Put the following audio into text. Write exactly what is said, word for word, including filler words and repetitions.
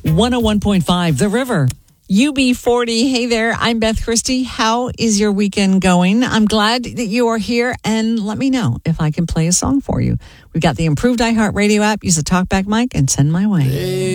one oh one point five, The River. U B forty. Hey there, I'm Beth Christie. How is your weekend going? I'm glad that you are here, and let me know if I can play a song for you. We've got the improved iHeartRadio app. Use the TalkBack mic and send my way.